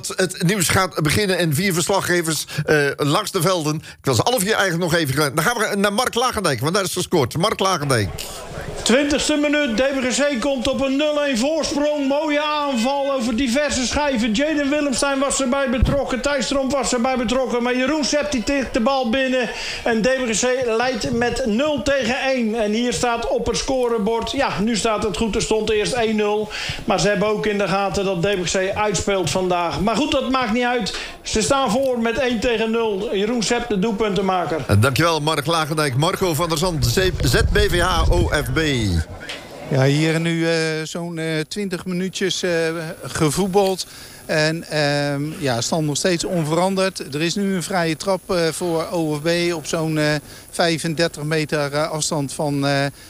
Het nieuws gaat beginnen en 4 verslaggevers langs de velden. Ik wil ze alle 4 eigenlijk nog even gaan. Dan gaan we naar Mark Lagendijk, want daar is gescoord. Mark Lagendijk. 20e minuut, DBGC komt op een 0-1 voorsprong. Mooie aanval over diverse schijven. Jaden Willemstein was erbij betrokken. Thijs Tromp was erbij betrokken. Maar Jeroen Sepp die tikt de bal binnen. En DBGC leidt met 0-1. En hier staat op het scorebord... Ja, nu staat het goed. Er stond eerst 1-0. Maar ze hebben ook in de gaten dat DBGC uitspeelt vandaag. Maar goed, dat maakt niet uit. Ze staan voor met 1-0. Jeroen Sepp, de doelpuntenmaker. Dankjewel, Mark Lagendijk. Marco van der Zand, ZBVH OFB. Ja, hier nu zo'n 20 minuutjes gevoetbald. En stand nog steeds onveranderd. Er is nu een vrije trap voor OFB op zo'n 35 meter afstand van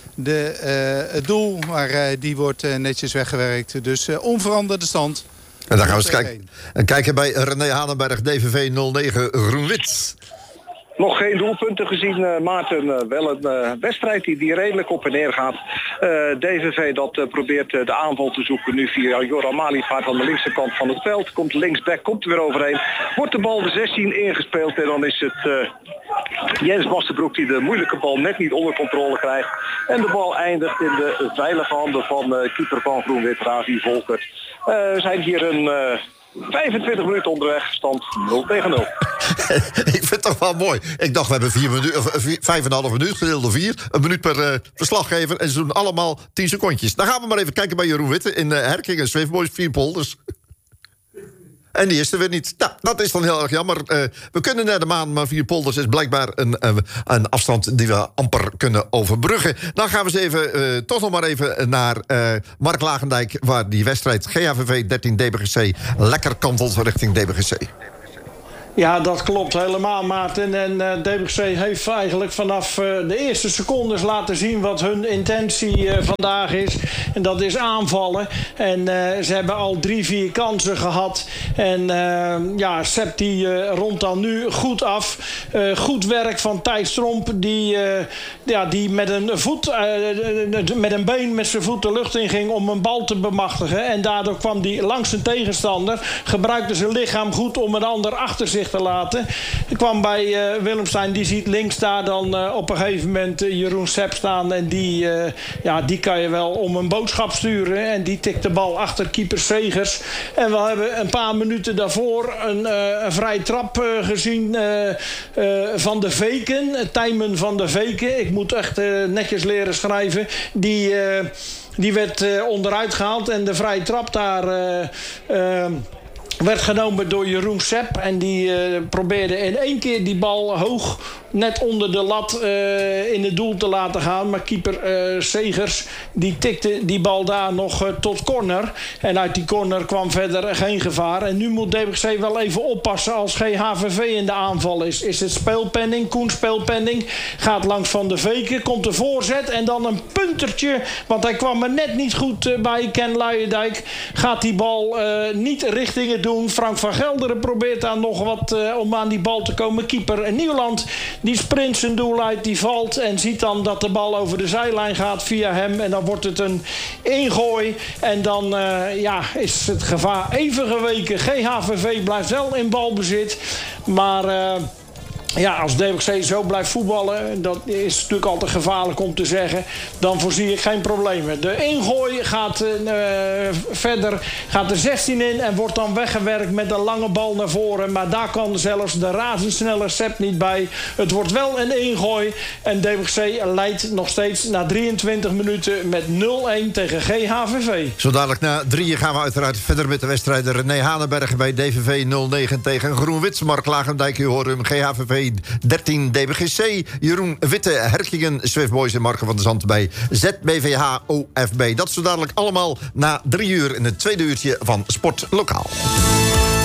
het doel. Maar die wordt netjes weggewerkt. Dus onveranderde stand. En dan gaan we eens kijken bij René Hanenberg, DVV 09 Groen-Wit. Nog geen doelpunten gezien, Maarten. Wel een wedstrijd die redelijk op en neer gaat. DVV dat probeert de aanval te zoeken. Nu via Joran Malivaart aan de linkse kant van het veld. Komt linksback, komt er weer overheen. Wordt de bal de 16 ingespeeld. En dan is het Jens Wassenbroek die de moeilijke bal net niet onder controle krijgt. En de bal eindigt in de veilige handen van keeper van Groen-Wit, Ravi Volkert. We zijn hier een 25 minuten onderweg, stand 0-0. Ik vind het toch wel mooi. Ik dacht, we hebben 5,5 minuut, gedeeld door 4. Een minuut per verslaggever. En ze doen allemaal 10 secondjes. Dan gaan we maar even kijken bij Jeroen Witte in Herkingen. Swiftboys, 4 polders. En die is er weer niet. Nou, dat is dan heel erg jammer. We kunnen naar de maan, maar 4 polders is blijkbaar een afstand die we amper kunnen overbruggen. Dan gaan we eens even, toch nog maar even naar Mark Lagendijk, waar die wedstrijd GHVV 13 DBGC lekker kantelt richting DBGC. Ja, dat klopt helemaal, Maarten. En DBGC heeft eigenlijk vanaf de eerste secondes laten zien wat hun intentie vandaag is. En dat is aanvallen. En ze hebben al 3-4 kansen gehad. En Sepp die rondt dan nu goed af. Goed werk van Thijs Tromp. Die met een been met zijn voet de lucht in ging om een bal te bemachtigen. En daardoor kwam hij langs zijn tegenstander. Gebruikte zijn lichaam goed om een ander achter zich te laten. Ik kwam bij Willemstein, die ziet links daar dan op een gegeven moment Jeroen Sepp staan. En die kan je wel om een boodschap sturen. En die tikt de bal achter keeper Segers. En we hebben een paar minuten daarvoor een vrije trap gezien van de Veken. Tijmen van de Veken. Ik moet echt netjes leren schrijven. Die werd onderuit gehaald. En de vrije trap daar werd genomen door Jeroen Sepp. En die probeerde in 1 keer die bal hoog, net onder de lat, in het doel te laten gaan. Maar keeper Segers, die tikte die bal daar nog tot corner. En uit die corner kwam verder geen gevaar. En nu moet DBGC wel even oppassen als GHVV in de aanval is. Is het speelpenning? Koen speelpenning. Gaat langs Van de Veken. Komt de voorzet. En dan een puntertje. Want hij kwam er net niet goed bij. Ken Luijendijk gaat die bal niet richting het doen. Frank van Gelderen probeert daar nog wat om aan die bal te komen. Keeper Nieuwland, die sprint zijn doel uit, die valt en ziet dan dat de bal over de zijlijn gaat via hem. En dan wordt het een ingooi. En dan is het gevaar even geweken. GHVV blijft wel in balbezit. Maar als DBGC zo blijft voetballen, dat is natuurlijk altijd gevaarlijk om te zeggen, dan voorzie ik geen problemen. De ingooi gaat verder, gaat de 16 in en wordt dan weggewerkt met een lange bal naar voren. Maar daar kan zelfs de razendsnelle Sepp niet bij. Het wordt wel een ingooi en DBGC leidt nog steeds na 23 minuten met 0-1 tegen GHVV. Zo dadelijk na 3 gaan we uiteraard verder met de wedstrijden. René Hanenberg bij DVV 09 tegen Groen-Wit. Mark Lagendijk, u hoort hem, GHVV 13 DBGC. Jeroen Witte, Herkingen, Swiftboys en Marco van der Zand bij ZBVH OFB. Dat zo dadelijk allemaal na 3 uur in het tweede uurtje van Sport Lokaal.